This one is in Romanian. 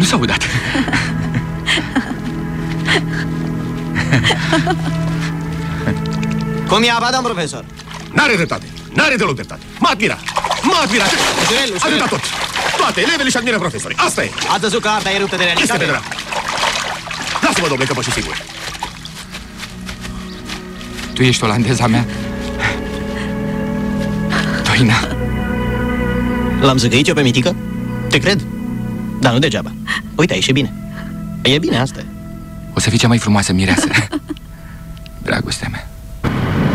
Nu s-a udat. Cum e apa, domn profesor? N-are dreptate. N-are deloc dreptate. M-a admirat. M-a admirat. Atâta tot. Toate elevele și admiră profesorii. Asta e. Ați văzut că arta e ruptă de realitate? Este pe dreapta. Lasă-mă, domnule, că vă și sigur. Tu ești olandeza mea? Toina. L-am zăgăit eu pe mitică? Te cred. Dar nu degeaba. Uite, aici e bine. E bine, asta e. O să fii cea mai frumoasă mireasă. Dragostea mea.